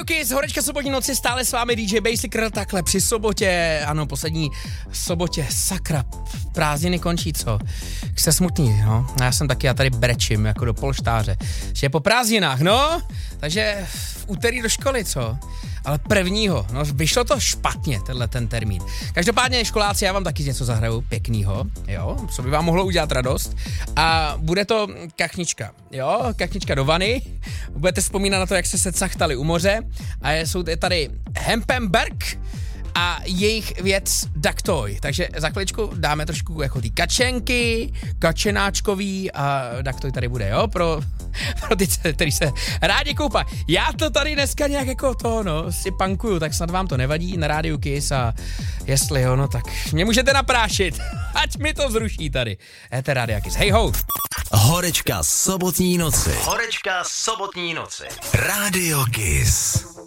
Rádio Kiss, horečka sobotní noci, stále s vámi DJ Basicr, takhle při sobotě, ano, poslední sobotě, sakra, prázdniny končí, co? Jste smutný, no, já jsem taky, já tady brečím, jako do polštáře, že je po prázdninách, no, takže v úterý do školy, co? Ale prvního, no vyšlo to špatně, tenhle ten termín. Každopádně školáci, já vám taky něco zahraju pěknýho, jo, co by vám mohlo udělat radost. A bude to kachnička, jo, kachnička do vany. Budete vzpomínat na to, jak se cachtali u moře. A jsou tady Hempenberg a jejich věc Duck Toy. Takže za chviličku dáme trošku jako ty kačenky, kačenáčkový a Duck Toy tady bude, jo, pro ty, kteří se rádi koupají. Já to tady dneska nějak jako to, no, si punkuju, tak snad vám to nevadí na Rádiu Kiss a jestli jo, no tak mě můžete naprášit, ať mi to zruší tady. Éter Rádia Kiss, hej ho! Horečka sobotní noci. Horečka sobotní noci. Rádio Kiss.